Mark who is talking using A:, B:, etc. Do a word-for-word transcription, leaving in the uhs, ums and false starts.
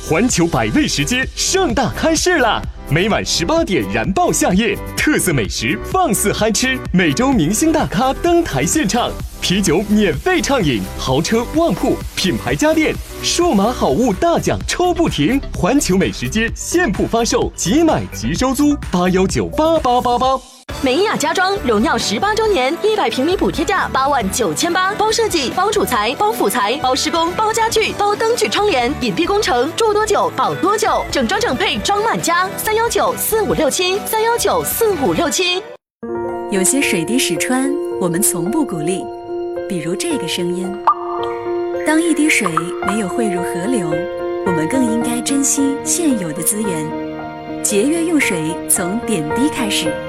A: 环球百味食街盛大开市啦！每晚十八点燃爆夏夜，特色美食放肆嗨吃，每周明星大咖登台献唱，啤酒免费畅饮，豪车旺铺，品牌家电，数码好物大奖抽不停！环球美食街现铺发售，即买即收租，八幺九八八八八。
B: 美雅家装荣耀十八周年，一百平米补贴价八万九千八，包设计、包主材、包辅材、包施工、包家具、包灯具窗帘，隐蔽工程，住多久保多久，整装整配装满家。三幺九四五六七，三幺九四五六七。
C: 有些水滴石穿，我们从不鼓励，比如这个声音。当一滴水没有汇入河流，我们更应该珍惜现有的资源。节约用水，从点滴开始。